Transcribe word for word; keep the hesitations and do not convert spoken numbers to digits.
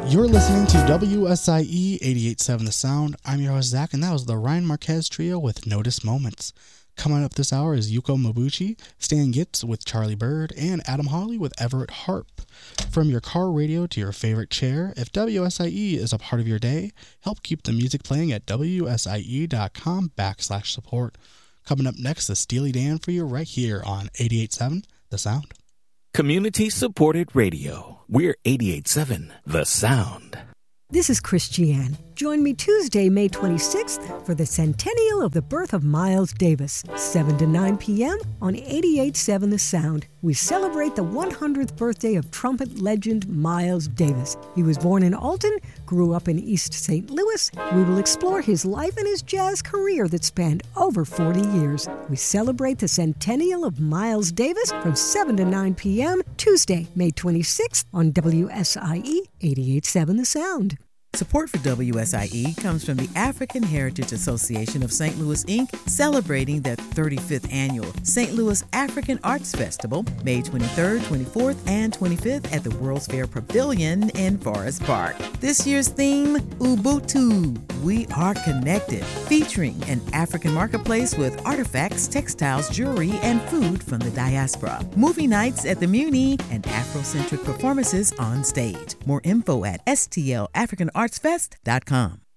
You're listening to W S I E eighty-eight point seven The Sound. I'm your host, Zach, and that was the Ryan Marquez Trio with Notice Moments. Coming up this hour is Yuko Mabuchi, Stan Getz with Charlie Bird, and Adam Hawley with Everett Harp. From your car radio to your favorite chair, if W S I E is a part of your day, help keep the music playing at wsie.com backslash support. Coming up next is Steely Dan for you right here on eighty-eight point seven The Sound. Community-supported radio. We're eighty-eight point seven The Sound. This is Christiane. Join me Tuesday, May twenty-sixth for the centennial of the birth of Miles Davis, seven to nine p.m. on eighty-eight point seven The Sound. We celebrate the one hundredth birthday of trumpet legend Miles Davis. He was born in Alton, grew up in East Saint Louis. We will explore his life and his jazz career that spanned over forty years. We celebrate the centennial of Miles Davis from seven to nine p.m. Tuesday, May twenty-sixth on W S I E eighty-eight point seven The Sound. Support for W S I E comes from the African Heritage Association of Saint Louis, Incorporated, celebrating their thirty-fifth annual Saint Louis African Arts Festival, May twenty-third, twenty-fourth, and twenty-fifth at the World's Fair Pavilion in Forest Park. This year's theme, Ubuntu, We Are Connected, featuring an African marketplace with artifacts, textiles, jewelry, and food from the diaspora. Movie nights at the Muni and Afrocentric performances on stage. More info at S T L African Arts Fest dot com.